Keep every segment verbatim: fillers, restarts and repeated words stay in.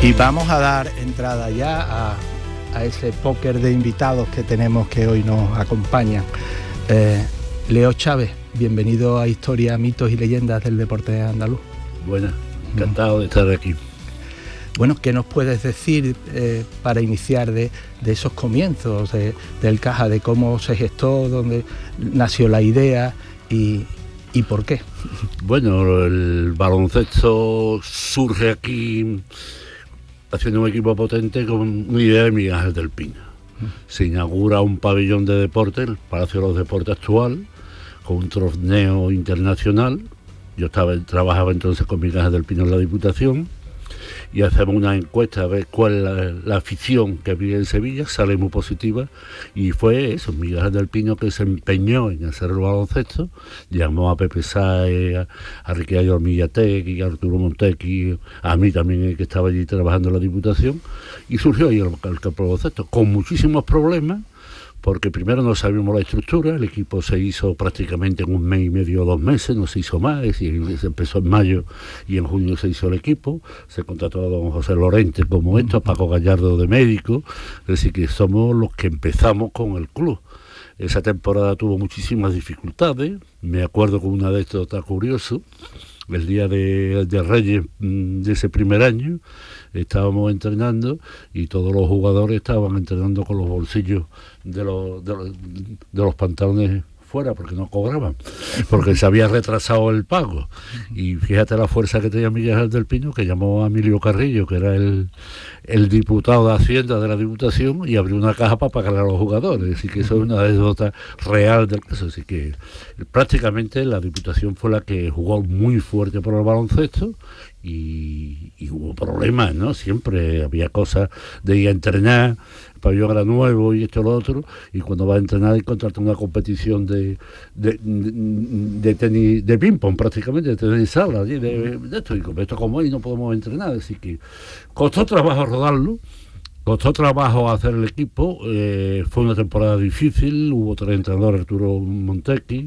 Y vamos a dar entrada ya a, a ese póker de invitados que tenemos que hoy nos acompañan. Eh, Leo Chávez, bienvenido a Historia, Mitos y Leyendas del Deporte Andaluz. Buenas, encantado de estar aquí. Bueno, ¿qué nos puedes decir eh, para iniciar de, de esos comienzos de, del Caja, de cómo se gestó, dónde nació la idea y, y por qué? Bueno, el baloncesto surge aquí haciendo un equipo potente con una idea de Migajas del Pino. Se inaugura un pabellón de deporte, el Palacio de los Deportes actual, con un torneo internacional. Yo estaba trabajaba entonces con Migajas del Pino en la Diputación, y hacemos una encuesta a ver cuál es la, la afición que había en Sevilla, sale muy positiva, y fue eso, Migajas del Pino, que se empeñó en hacer el baloncesto, llamó a Pepe Sáez, a, a Ricardo Millategui, a Arturo Montequi, a mí también, que estaba allí trabajando en la Diputación, y surgió ahí el, el campo de baloncesto, con muchísimos problemas, porque primero no sabíamos la estructura, el equipo se hizo prácticamente en un mes y medio o dos meses, no se hizo más, es decir, se empezó en mayo y en junio se hizo el equipo, se contrató a don José Lorente como esto, a Paco Gallardo de médico, es decir, que somos los que empezamos con el club. Esa temporada tuvo muchísimas dificultades, me acuerdo con una de estas tan curioso, el día de, de Reyes de ese primer año, estábamos entrenando y todos los jugadores estaban entrenando con los bolsillos de los, de los, de los pantalones fuera, porque no cobraban, porque se había retrasado el pago. Y fíjate la fuerza que tenía Migajas del Pino, que llamó a Emilio Carrillo, que era el, el diputado de Hacienda de la Diputación, y abrió una caja para pagarle a los jugadores. Así que eso es una anécdota real del caso. Así que prácticamente la Diputación fue la que jugó muy fuerte por el baloncesto, y, y hubo problemas, ¿no? Siempre había cosas de ir a entrenar, el pabellón era nuevo y esto y lo otro, y cuando vas a entrenar y contratar una competición de de, de, de tenis, de ping-pong prácticamente, de tenis sala, de, de, de esto, y con esto como hoy no podemos entrenar, así que costó trabajo rodarlo, costó trabajo hacer el equipo, eh, fue una temporada difícil, hubo tres entrenadores, Arturo Montequi,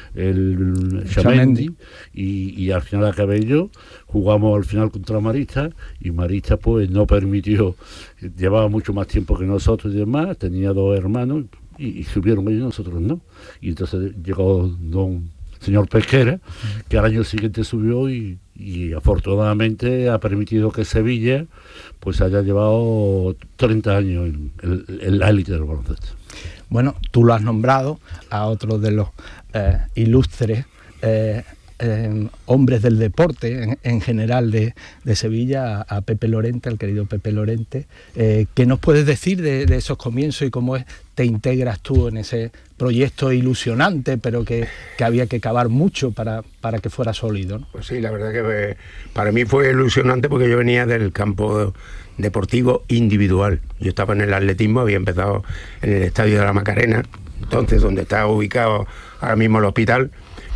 el Chamendi, y, y al final acabé yo, jugamos al final contra Marista, y Marista pues no permitió, llevaba mucho más tiempo que nosotros y demás, tenía dos hermanos, y, y subieron ellos, nosotros no, y entonces llegó don señor Pesquera, que al año siguiente subió y, y afortunadamente ha permitido que Sevilla pues haya llevado treinta años en, en, en la élite del baloncesto. Bueno, tú lo has nombrado a otro de los eh, ilustres eh, eh, hombres del deporte en, en general de, de Sevilla, a, a Pepe Lorente, al querido Pepe Lorente. Eh, ¿Qué nos puedes decir de, de esos comienzos y cómo es, te integras tú en ese proyecto ilusionante, pero que, que había que cavar mucho para, para que fuera sólido, ¿no? Pues sí, la verdad que eh, para mí fue ilusionante, porque yo venía del campo deportivo individual. Yo estaba en el atletismo, había empezado en el Estadio de la Macarena, entonces donde está ubicado ahora mismo el hospital.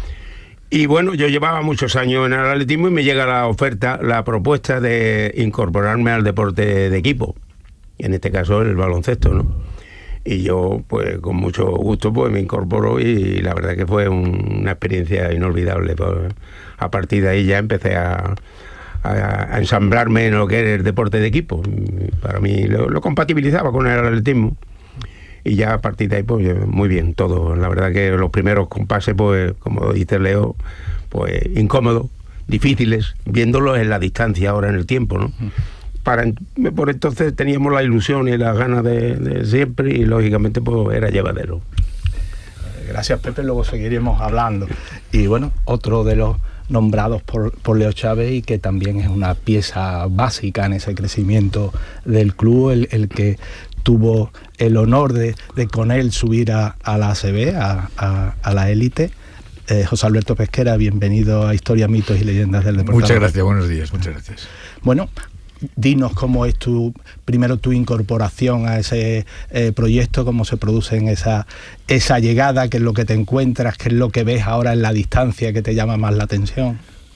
Y bueno, yo llevaba muchos años en el atletismo y me llega la oferta, la propuesta de incorporarme al deporte de equipo, en este caso el baloncesto, ¿no? Y yo, pues con mucho gusto, pues me incorporo, y la verdad que fue un, una experiencia inolvidable. Pues, a partir de ahí ya empecé a, a, a ensamblarme en lo que era el deporte de equipo. Para mí lo, lo compatibilizaba con el atletismo. Y ya a partir de ahí, pues muy bien, todo. La verdad que los primeros compases, pues como dice Leo, pues incómodos, difíciles, viéndolos en la distancia, ahora en el tiempo, ¿no? Para, por entonces teníamos la ilusión y las ganas de, de siempre, y lógicamente pues era llevadero. Gracias, Pepe, luego seguiremos hablando. Y bueno, otro de los nombrados por, por Leo Chávez, y que también es una pieza básica en ese crecimiento del club, el, el que tuvo el honor de, de con él subir a, a la A C B, a, a, a la élite. Eh, José Alberto Pesquera, bienvenido a Historia, Mitos y Leyendas del Deporte. Muchas gracias, buenos días, muchas gracias. Bueno, dinos cómo es tu primero tu incorporación a ese eh, proyecto, cómo se produce en esa, esa llegada, qué es lo que te encuentras, qué es lo que ves ahora en la distancia que te llama más la atención.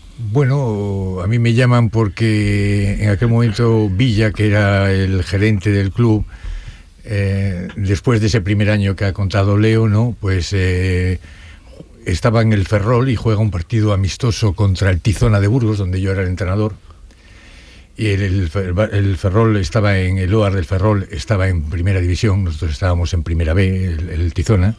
Bueno, a mí me llaman porque en aquel momento Villa, que era el gerente del club, eh, después de ese primer año que ha contado Leo, ¿no? Pues eh, estaba en el Ferrol y juega un partido amistoso contra el Tizona de Burgos, donde yo era el entrenador. y el, el, el Ferrol estaba en el Oar del Ferrol, estaba en primera división, nosotros estábamos en primera B, el, el Tizona,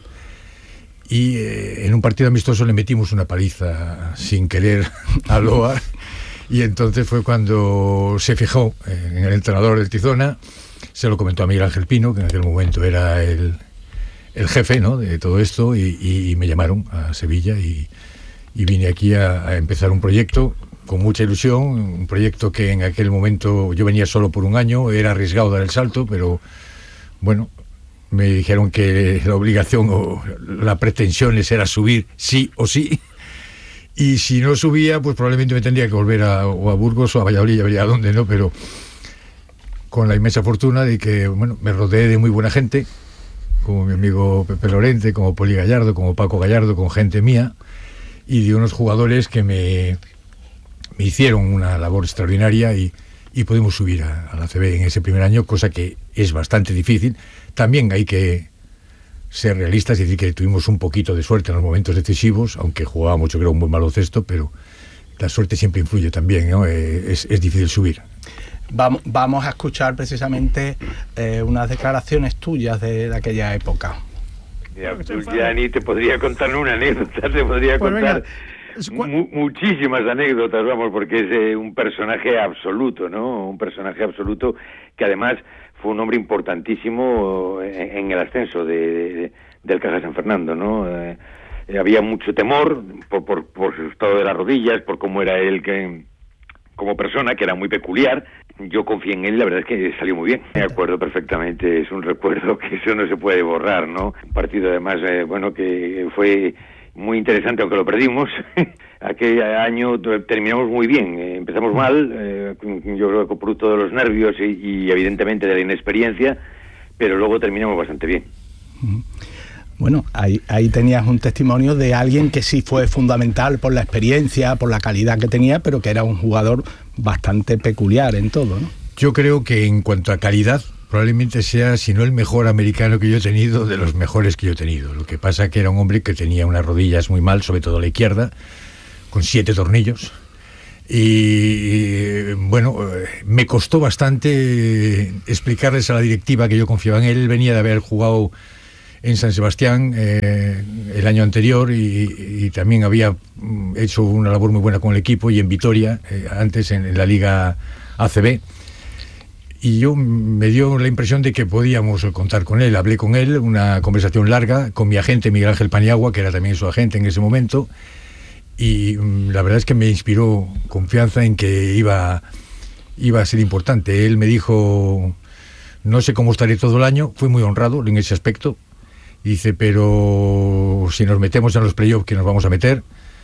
y eh, en un partido amistoso le metimos una paliza sin querer al Oar, y entonces fue cuando se fijó en el entrenador del Tizona, se lo comentó a Miguel Ángel Pino, que en aquel momento era el, el jefe, ¿no?, de todo esto, y, y me llamaron a Sevilla y, y vine aquí a, a empezar un proyecto con mucha ilusión, un proyecto que en aquel momento yo venía solo por un año, era arriesgado dar el salto, pero bueno, me dijeron que la obligación o la pretensión era subir sí o sí, y si no subía, pues probablemente me tendría que volver a, o a Burgos o a Valladolid, ya vería a dónde, ¿no? Pero con la inmensa fortuna de que, bueno, me rodeé de muy buena gente, como mi amigo Pepe Lorente, como Poli Gallardo, como Paco Gallardo, con gente mía, y de unos jugadores que me, me hicieron una labor extraordinaria y, y pudimos subir a, a la C B en ese primer año, cosa que es bastante difícil. También hay que ser realistas y decir que tuvimos un poquito de suerte en los momentos decisivos, aunque jugábamos, yo creo, un buen baloncesto, pero la suerte siempre influye también, ¿no? Eh, es, es difícil subir. Vamos, vamos a escuchar precisamente eh, unas declaraciones tuyas de, de aquella época. Abdul Yani te podría contar una anécdota, te podría pues contar mu muchísimas anécdotas, vamos, porque es eh, un personaje absoluto, ¿no? Un personaje absoluto que además fue un hombre importantísimo en, en el ascenso de, de, del Caja San Fernando, ¿no? Eh, había mucho temor por, por, por su estado de las rodillas, por cómo era él que, como persona, que era muy peculiar. Yo confié en él y la verdad es que salió muy bien. Me acuerdo perfectamente, es un recuerdo que eso no se puede borrar, ¿no? Un partido además, eh, bueno, que fue muy interesante, aunque lo perdimos. Aquel año terminamos muy bien, eh, empezamos mal, eh, yo creo que producto de los nervios y, y evidentemente de la inexperiencia, pero luego terminamos bastante bien. Bueno, ahí, ahí tenías un testimonio de alguien que sí fue fundamental por la experiencia, por la calidad que tenía, pero que era un jugador bastante peculiar en todo, ¿no? Yo creo que en cuanto a calidad, probablemente sea, si no el mejor americano que yo he tenido, de los mejores que yo he tenido. Lo que pasa que era un hombre que tenía unas rodillas muy mal, sobre todo la izquierda, con siete tornillos. Y bueno, me costó bastante explicarles a la directiva que yo confiaba en él. Él venía de haber jugado en San Sebastián eh, el año anterior y, y también había hecho una labor muy buena con el equipo, y en Vitoria, eh, antes en, en la Liga A C B. Y yo me dio la impresión de que podíamos contar con él. Hablé con él, una conversación larga, con mi agente Miguel Ángel Paniagua, que era también su agente en ese momento, y um, la verdad es que me inspiró confianza en que iba, iba a ser importante. Él me dijo, no sé cómo estaré todo el año, fue muy honrado en ese aspecto. Dice, pero si nos metemos en los playoffs que nos vamos a meter,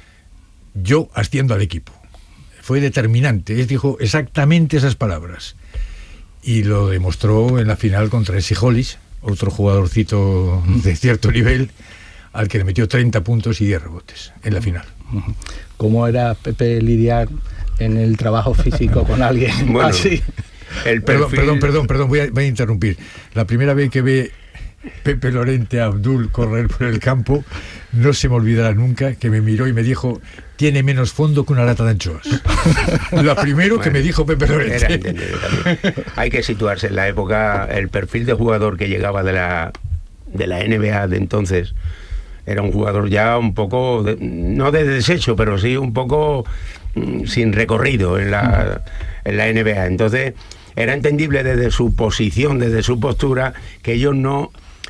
yo asciendo al equipo. Fue determinante, él dijo exactamente esas palabras. Y lo demostró en la final contra Esi Hollis, otro jugadorcito de cierto nivel, al que le metió treinta puntos y diez rebotes en la final. ¿Cómo era, Pepe, lidiar en el trabajo físico con alguien bueno, así? El perdón, perdón, perdón, perdón, voy a, voy a interrumpir. La primera vez que ve Pepe Lorente a Abdul correr por el campo, no se me olvidará nunca que me miró y me dijo, tiene menos fondo que una lata de anchoas. Lo primero bueno, que me dijo Pepe Lorente. Hay que situarse en la época, el perfil de jugador que llegaba de la, de la N B A de entonces era un jugador ya un poco, de, no de desecho, pero sí un poco mm, sin recorrido en la, en la N B A. Entonces era entendible desde su posición, desde su postura, que ellos no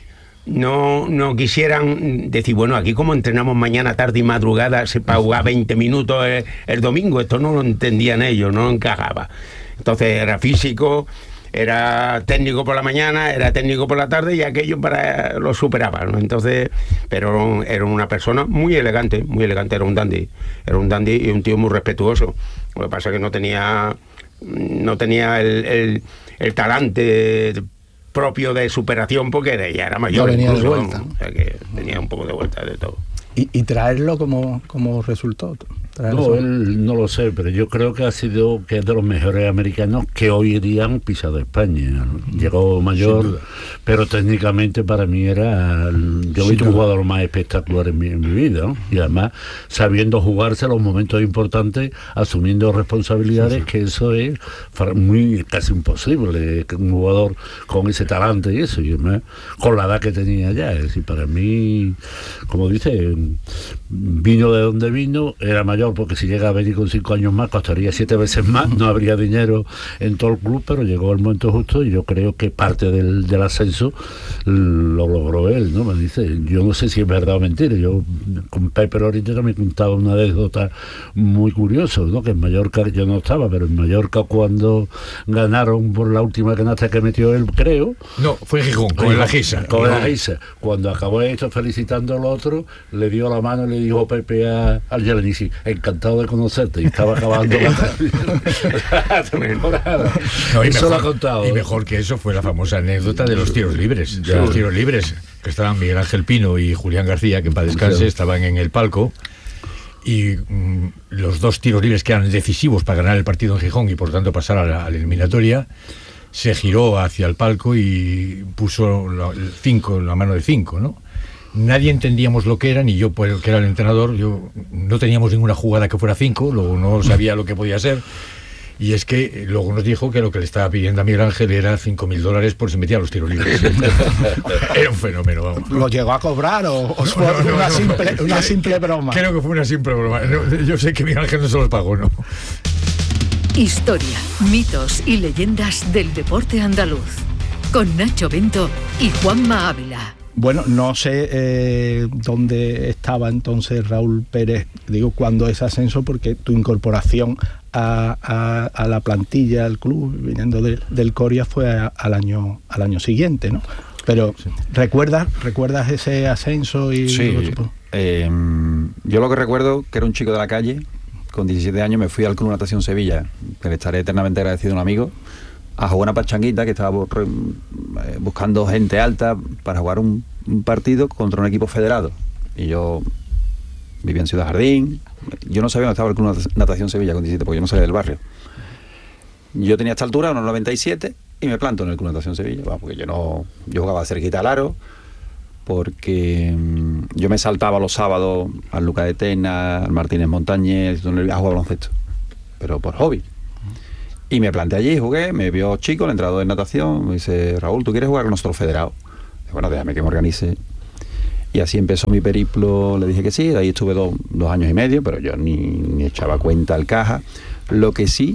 no no quisieran decir, bueno, aquí como entrenamos mañana, tarde y madrugada, se paga veinte minutos el, el domingo. Esto no lo entendían ellos, no encajaba. Entonces era físico, era técnico por la mañana, era técnico por la tarde, y aquello para lo superaba, ¿no? Entonces, pero era una persona muy elegante, muy elegante, era un dandy, era un dandy y un tío muy respetuoso. Lo que pasa es que no tenía no tenía el, el, el talante propio de superación, porque ya era mayor, no venía incluso, de vuelta, ¿no? O sea que tenía un poco de vuelta de todo. ¿Y, y traerlo como, como resultó? No, él no lo sé, pero yo creo que ha sido que es de los mejores americanos que hoy día han pisado España. Llegó mayor, pero técnicamente para mí era el, yo he visto un jugador más espectacular en mi, en mi vida, ¿no? Y además sabiendo jugarse los momentos importantes, asumiendo responsabilidades, sí, sí. que eso es muy casi imposible, que un jugador con ese talante y eso, y además con la edad que tenía ya. Es decir, para mí, como dice, vino de donde vino, era mayor, porque si llega a venir con cinco años más costaría siete veces más, no habría dinero en todo el club, pero llegó el momento justo y yo creo que parte del, del ascenso lo logró él, ¿no? Me dice, yo no sé si es verdad o mentira, yo con Pepe Lorente me contaba una anécdota muy curiosa, ¿no? Que en Mallorca, yo no estaba, pero en Mallorca cuando ganaron por la última canasta que metió él, creo. No, fue Gijón, con el Ajisa. Con el Ajisa. Cuando acabó esto felicitando al otro, le dio la mano y le dijo Pepe a, al Yelenici, encantado de conocerte, y estaba acabando la temporada. No, y eso mejor, lo ha contado. Y mejor que eso fue la famosa anécdota de los tiros libres. De los tiros libres, que estaban Miguel Ángel Pino y Julián García, que en paz descanse, estaban en el palco, y mmm, los dos tiros libres que eran decisivos para ganar el partido en Gijón y por tanto pasar a la, a la eliminatoria, se giró hacia el palco y puso la, el cinco, la mano de cinco, ¿no? Nadie entendíamos lo que era, ni yo, pues, que era el entrenador, yo no teníamos ninguna jugada que fuera cinco, luego no sabía lo que podía ser, y es que luego nos dijo que lo que le estaba pidiendo a Miguel Ángel era cinco mil dólares por si metía los tiros libres. Era un fenómeno, vamos. ¿Lo llegó a cobrar o, o fue no, no, una, no, simple, no, una no, simple broma? Creo que fue una simple broma. No, yo sé que Miguel Ángel no se los pagó, ¿no? Historia, mitos y leyendas del deporte andaluz, con Nacho Bento y Juanma Ávila. Bueno, no sé eh, dónde estaba entonces Raúl Pérez, digo, cuando ese ascenso, porque tu incorporación a, a, a la plantilla, al club, viniendo de, del Coria, fue a, al año al año siguiente, ¿no? Pero, sí. ¿recuerdas recuerdas ese ascenso? Y sí, eh, yo lo que recuerdo, que era un chico de la calle, con diecisiete años me fui al Club Natación Sevilla, que le estaré eternamente agradecido a un amigo, a jugar una pachanguita, que estaba buscando gente alta para jugar un, un partido contra un equipo federado. Y yo vivía en Ciudad Jardín, yo no sabía dónde estaba el Club Natación Sevilla con diecisiete, porque yo no salía del barrio. Yo tenía esta altura, unos noventa y siete, y me planto en el Club Natación Sevilla, porque yo no yo jugaba cerquita al aro, porque mmm, yo me saltaba los sábados al Luca de Tena, al Martínez Montañez, a jugar baloncesto, pero por hobby. Y me planté allí, jugué, me vio chico, el entrenador de natación, me dice, Raúl, ¿tú quieres jugar con nosotros federado? Y bueno, déjame que me organice. Y así empezó mi periplo, le dije que sí, ahí estuve do, dos años y medio, pero yo ni, ni echaba cuenta al caja. Lo que sí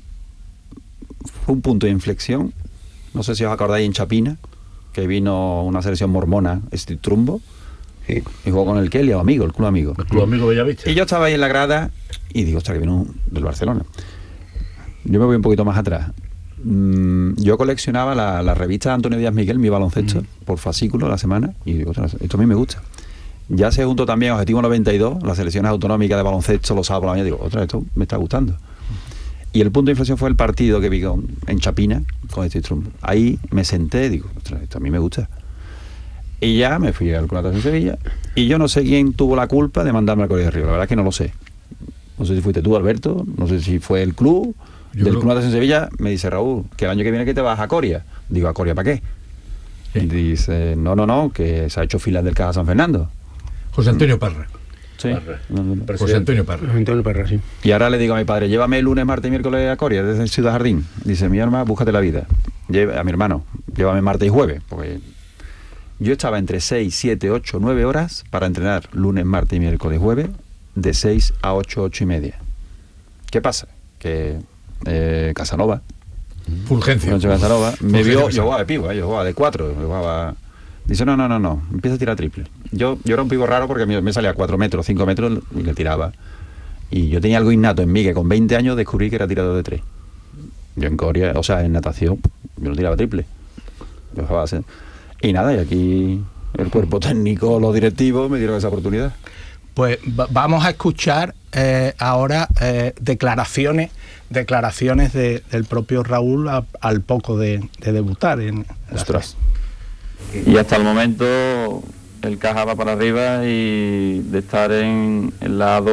fue un punto de inflexión, no sé si os acordáis en Chapina, que vino una selección mormona, Steve Trumbo, sí, y jugó con el Kelly, el amigo, el club amigo. El club amigo Bellavista. Y yo estaba ahí en la grada y digo, ostras, que vino del Barcelona. Yo me voy un poquito más atrás. Mm, yo coleccionaba la, la revista de Antonio Díaz Miguel, Mi Baloncesto, mm. por fascículo a la semana, y digo, ostras, esto a mí me gusta. Ya se juntó también Objetivo noventa y dos, las selecciones autonómicas de baloncesto los sábados por la mañana, digo, ostras, esto me está gustando. Y el punto de inflexión fue el partido que vi con, en Chapina con este Trumbo. Ahí me senté y digo, ostras, esto a mí me gusta. Y ya me fui al Club Natación Sevilla, y yo no sé quién tuvo la culpa de mandarme al Coria del Río, la verdad es que no lo sé. No sé si fuiste tú, Alberto, no sé si fue el club. Yo del Club Natación Sevilla me dice, Raúl, que el año que viene que te vas a Coria. Digo, ¿a Coria para qué? Sí. Y dice, no, no, no, que se ha hecho filas del Caja San Fernando. José Antonio Parra. Sí. Parra. No, no, no. José Antonio Parra. José Antonio Parra, sí. Y ahora le digo a mi padre, llévame el lunes, martes y miércoles a Coria, desde Ciudad Jardín. Dice, mi hermano, búscate la vida. Lleva, a mi hermano, llévame martes y jueves, porque yo estaba entre seis, siete, ocho, nueve horas para entrenar lunes, martes y miércoles, jueves, de seis a ocho, ocho y media. ¿Qué pasa? Que Eh, Casanova Fulgencio Casanova me vio, yo jugaba de pivo, eh, yo jugaba de cuatro, yo jugaba, dice no, no, no, no, empieza a tirar triple. Yo, yo era un pivo raro porque me, me salía a cuatro metros, cinco metros y le tiraba, y yo tenía algo innato en mí, que con veinte años descubrí que era tirador de tres. Yo en Coria, o sea, en natación yo no tiraba triple, yo jugaba así. Y nada, y aquí el cuerpo técnico, los directivos me dieron esa oportunidad. Pues vamos a escuchar eh, ahora eh, declaraciones declaraciones de, del propio Raúl a, al poco de, de debutar en Ostras. Y hasta el momento el Caja va para arriba, y de estar en el lado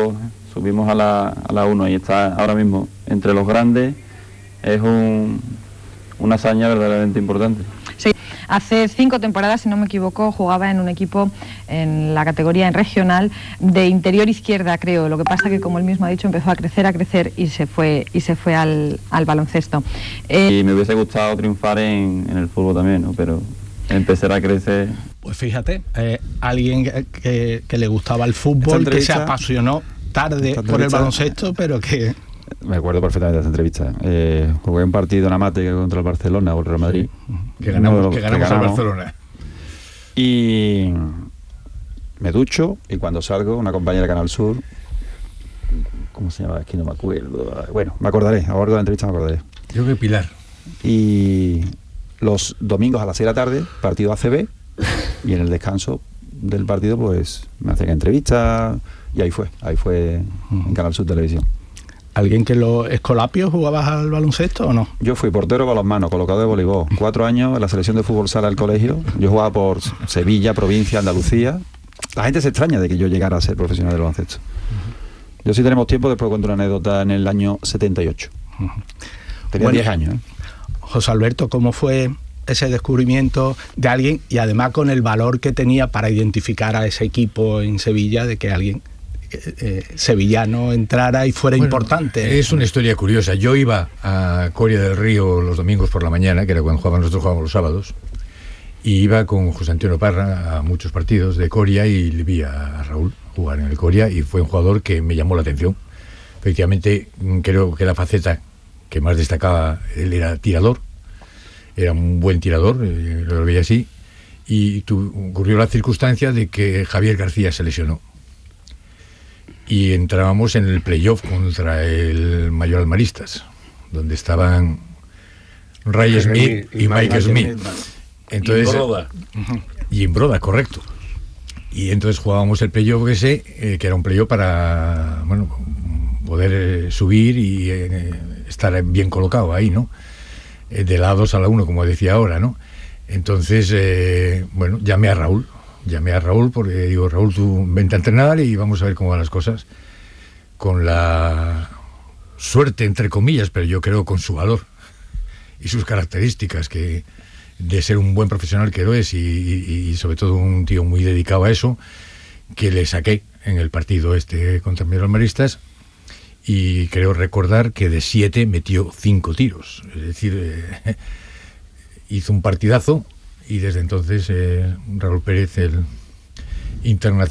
subimos a la, a la uno y está ahora mismo entre los grandes, es un, una hazaña verdaderamente importante. Sí. Hace cinco temporadas, si no me equivoco, jugaba en un equipo en la categoría en regional de interior izquierda, creo. Lo que pasa que, como él mismo ha dicho, empezó a crecer, a crecer y se fue y se fue al, al baloncesto. Eh... Y me hubiese gustado triunfar en, en el fútbol también, ¿no? Pero empezar a crecer... Pues fíjate, eh, alguien que, que le gustaba el fútbol, que se apasionó tarde por el baloncesto, pero que... Me acuerdo perfectamente de esa entrevista. Eh, jugué un partido en Amate contra el Barcelona o el Real Madrid. Sí. Que ganamos, no, que ganamos, que ganamos al Barcelona. Y me ducho y cuando salgo, una compañera de Canal Sur, ¿cómo se llama? Es que no me acuerdo. Bueno, me acordaré, a bordo de la entrevista me acordaré. Yo que Pilar. Y los domingos a las seis de la tarde, partido A C B, y en el descanso del partido, pues me hacían entrevistas y ahí fue, ahí fue en Canal Sur Televisión. ¿Alguien que en los escolapios jugabas al baloncesto o no? Yo fui portero balonmano, colocado de voleibol. Cuatro años en la selección de fútbol sala del colegio. Yo jugaba por Sevilla, provincia, Andalucía. La gente se extraña de que yo llegara a ser profesional del baloncesto. Uh-huh. Yo, si tenemos tiempo, después cuento una anécdota en el año setenta y ocho. Uh-huh. Tenía bueno, diez años. ¿eh? José Alberto, ¿cómo fue ese descubrimiento de alguien y además con el valor que tenía para identificar a ese equipo en Sevilla, de que alguien... Eh, sevillano entrara y fuera bueno, importante? Es una historia curiosa. Yo iba a Coria del Río los domingos por la mañana, que era cuando jugábamos, nosotros jugábamos los sábados, y iba con José Antonio Parra a muchos partidos de Coria y le vi a Raúl jugar en el Coria y fue un jugador que me llamó la atención. Efectivamente, creo que la faceta que más destacaba, él era tirador, era un buen tirador, eh, lo veía así, y tu, ocurrió la circunstancia de que Javier García se lesionó. Y entrábamos en el playoff contra el Mayor Almaristas, donde estaban Ray Smith y, y Mike Smith. Entonces, y Broda. Y en Broda, correcto. Y entonces jugábamos el playoff ese, eh, que era un playoff para, bueno, poder eh, subir y eh, estar bien colocado ahí, ¿no? Eh, de la dos a la uno, como decía ahora, ¿no? Entonces, eh, bueno, llamé a Raúl. Llamé a Raúl porque digo, Raúl, tú vente a entrenar y vamos a ver cómo van las cosas. Con la suerte, entre comillas, pero yo creo con su valor y sus características, que de ser un buen profesional que lo es y, y, y sobre todo un tío muy dedicado a eso, que le saqué en el partido este contra Mayor Almaristas, y creo recordar que de siete metió cinco tiros. Es decir, eh, hizo un partidazo. Y desde entonces eh, Raúl Pérez, el internacional